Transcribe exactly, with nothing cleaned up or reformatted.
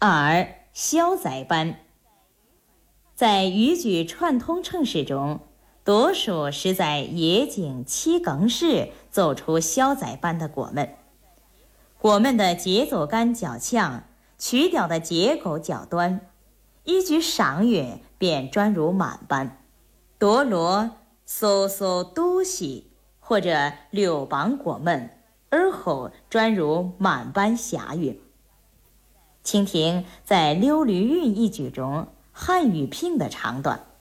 二、消载班。在语句串通称式中，多数是在野景七更式奏出消载般的果闷。果闷的节奏感较强，曲调的结构较端，一句上乐便转入满班，多落嗦嗦嘟西或者六邦果闷，而后转入满班下韵。请听在溜驴韵一句中汉语拼的长段。